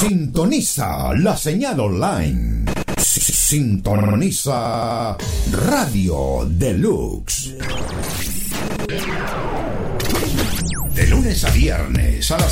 Sintoniza la señal online. Sintoniza Radio Deluxe. De lunes a viernes a las